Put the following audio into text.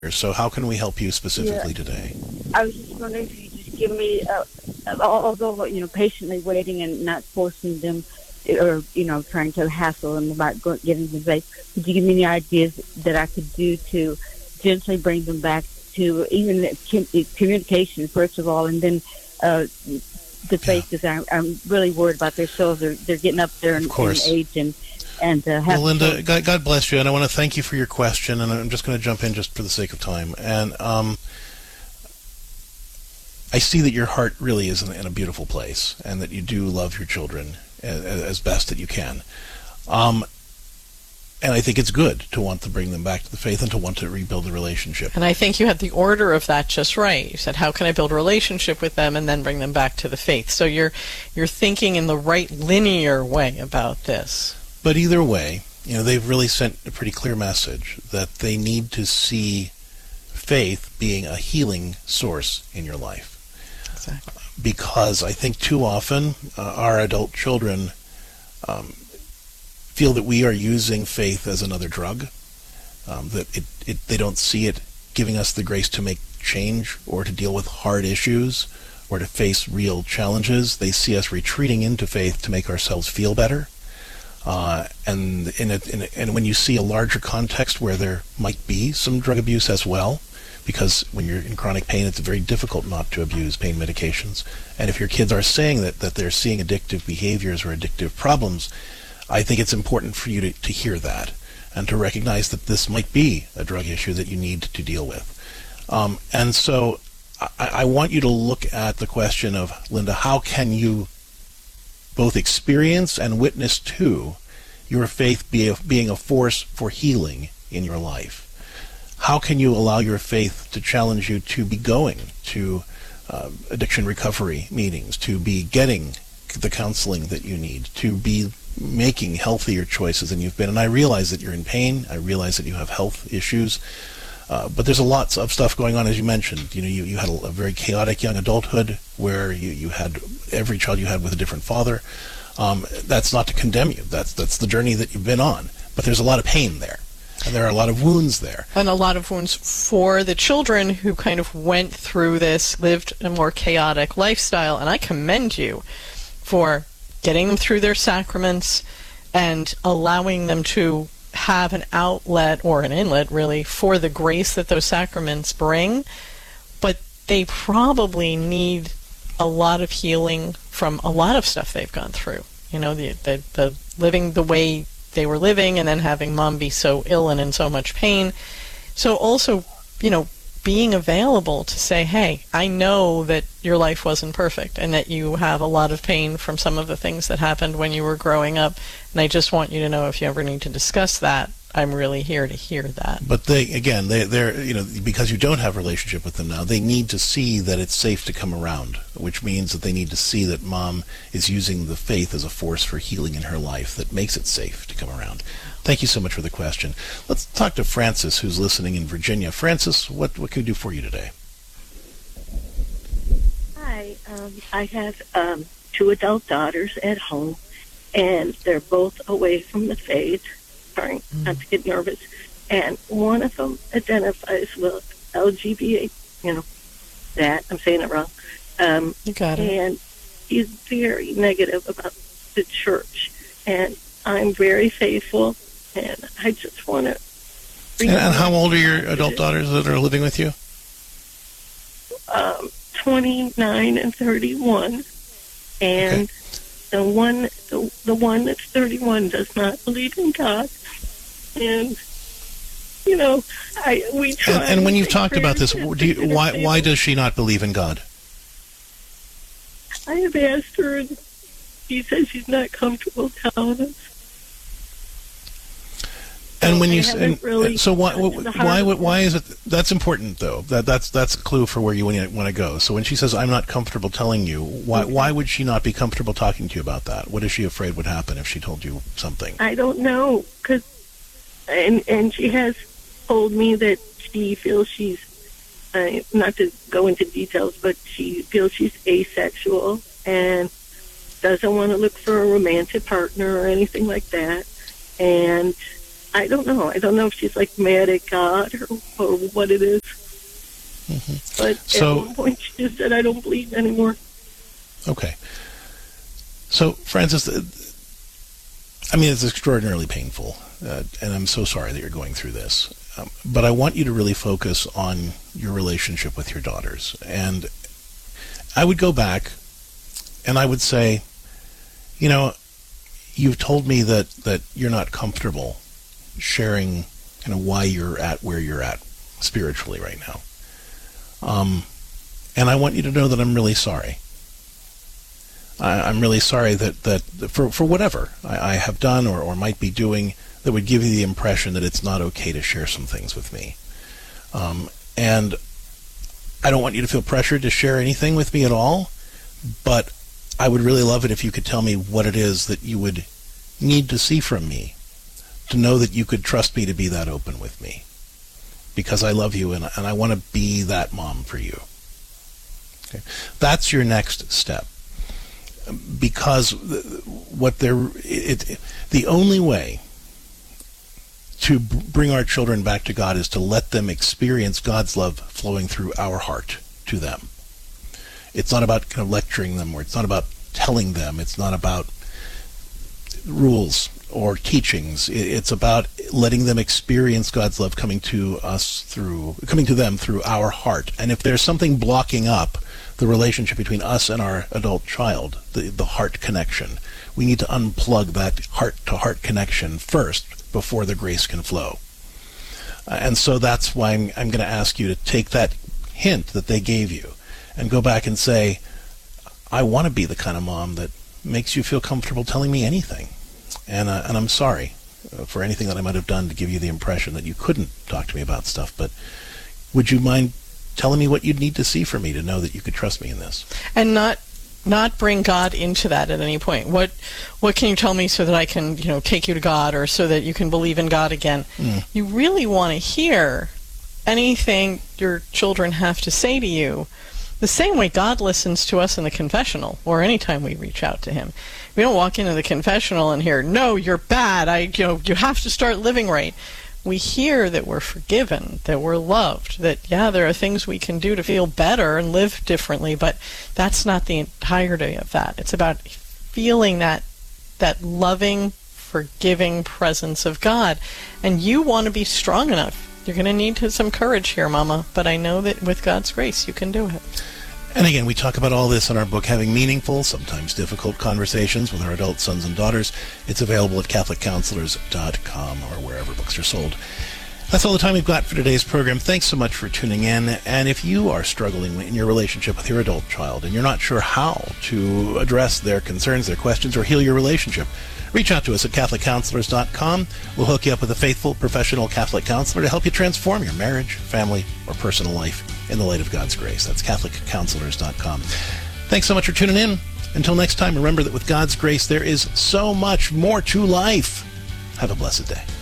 So how can we help you specifically today? I was just wondering if you could just give me, although, patiently waiting and not forcing them or, trying to hassle them about getting them safe, could you give me any ideas that I could do to gently bring them back to even communication, first of all, and then the faith, because I'm really worried about their souls. They're getting up there in age and well, Linda, God bless you, and I want to thank you for your question, and I'm just going to jump in just for the sake of time. And I see that your heart really is in a beautiful place, and that you do love your children as best that you can. And I think it's good to want to bring them back to the faith and to want to rebuild the relationship. And I think you had the order of that just right. You said, how can I build a relationship with them and then bring them back to the faith? So you're thinking in the right linear way about this. But either way, they've really sent a pretty clear message that they need to see faith being a healing source in your life. Exactly. Because I think too often our adult children feel that we are using faith as another drug, that they don't see it giving us the grace to make change or to deal with hard issues or to face real challenges. They see us retreating into faith to make ourselves feel better. And when you see a larger context where there might be some drug abuse as well, because when you're in chronic pain, it's very difficult not to abuse pain medications. And if your kids are saying that they're seeing addictive behaviors or addictive problems, I think it's important for you to hear that and to recognize that this might be a drug issue that you need to deal with. And so I want you to look at the question of, Linda, how can you both experience and witness to your faith being a force for healing in your life? How can you allow your faith to challenge you to be going to addiction recovery meetings, to be getting the counseling that you need, to be making healthier choices than you've been? And I realize that you're in pain. I realize that you have health issues. But there's a lot of stuff going on, as you mentioned. You had a very chaotic young adulthood where you had every child you had with a different father. That's not to condemn you. That's the journey that you've been on. But there's a lot of pain there. And there are a lot of wounds there. And a lot of wounds for the children who kind of went through this, lived a more chaotic lifestyle. And I commend you for getting them through their sacraments and allowing them to have an outlet or an inlet, really, for the grace that those sacraments bring. But they probably need a lot of healing from a lot of stuff they've gone through. The living the way they were living and then having mom be so ill and in so much pain. So also, being available to say, hey, I know that your life wasn't perfect and that you have a lot of pain from some of the things that happened when you were growing up. And I just want you to know if you ever need to discuss that, I'm really here to hear that. But they're because you don't have a relationship with them now, they need to see that it's safe to come around, which means that they need to see that mom is using the faith as a force for healing in her life that makes it safe to come around. Thank you so much for the question. Let's talk to Francis, who's listening in Virginia. Francis, what can we do for you today? Hi, I have 2 adult daughters at home, and they're both away from the faith. Sorry, not to get nervous. And one of them identifies with LGBT, that, I'm saying it wrong. You got it. And he's very negative about the church. And I'm very faithful, and I just want to... And how old are your adult daughters that are living with you? 29 and 31. And the one that's 31 does not believe in God. And, we try. And when you've talked about this, why does she not believe in God? I have asked her, and she says she's not comfortable telling us. And when you so why is it that's important though? That's a clue for where you want to go. So when she says I'm not comfortable telling you, why would she not be comfortable talking to you about that? What is she afraid would happen if she told you something? I don't know, and she has told me that she feels she's not to go into details, but she feels she's asexual and doesn't want to look for a romantic partner or anything like that, and I don't know. I don't know if she's like mad at God or what it is. But So- at one point she just said, I don't believe anymore. Okay. So, Frances, I mean, it's extraordinarily painful, and I'm so sorry that you're going through this. But I want you to really focus on your relationship with your daughters. And I would go back and I would say, you know, you've told me that you're not comfortable sharing kind of why you're at where you're at spiritually right now. And I want you to know that I'm really sorry. I'm really sorry that for whatever I have done or might be doing that would give you the impression that it's not okay to share some things with me. And I don't want you to feel pressured to share anything with me at all, but I would really love it if you could tell me what it is that you would need to see from me to know that you could trust me to be that open with me. Because I love you and I want to be that mom for you. Okay. That's your next step. Because the only way to bring our children back to God is to let them experience God's love flowing through our heart to them. It's not about kind of lecturing them, or it's not about telling them. It's not about rules or teachings. It's about letting them experience God's love coming to them through our heart. And if there's something blocking up the relationship between us and our adult child, the heart connection, we need to unplug that heart-to-heart connection first before the grace can flow. And so that's why I'm going to ask you to take that hint that they gave you and go back and say, I want to be the kind of mom that makes you feel comfortable telling me anything. And I'm sorry for anything that I might have done to give you the impression that you couldn't talk to me about stuff. But would you mind telling me what you'd need to see from me to know that you could trust me in this? And not bring God into that at any point. What can you tell me so that I can, take you to God, or so that you can believe in God again? You really want to hear anything your children have to say to you the same way God listens to us in the confessional, or anytime we reach out to him. We don't walk into the confessional and hear, no, you're bad, you have to start living right. We hear that we're forgiven, that we're loved, that, there are things we can do to feel better and live differently, but that's not the entirety of that. It's about feeling that loving, forgiving presence of God. And you want to be strong enough. You're going to need some courage here, Mama, but I know that with God's grace, you can do it. And again, we talk about all this in our book, Having Meaningful, Sometimes Difficult Conversations with Our Adult Sons and Daughters. It's available at CatholicCounselors.com or wherever books are sold. That's all the time we've got for today's program. Thanks so much for tuning in. And if you are struggling in your relationship with your adult child and you're not sure how to address their concerns, their questions, or heal your relationship, reach out to us at CatholicCounselors.com. We'll hook you up with a faithful, professional Catholic counselor to help you transform your marriage, family, or personal life in the light of God's grace. That's CatholicCounselors.com. Thanks so much for tuning in. Until next time, remember that with God's grace, there is so much more to life. Have a blessed day.